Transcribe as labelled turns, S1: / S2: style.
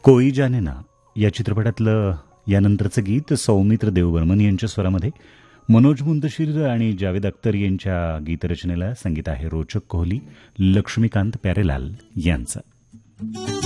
S1: कोई जाने ना या चित्रपटातलं यानंतरचं गीत सौमित्र देवबर्मन यांच्या स्वरामध्ये मनोज मुंतशीर आणि जावेद अख्तर यांच्या गीतरचनेला संगीत आहे रोचक कोहली, लक्ष्मीकांत प्यारेलाल यांचं.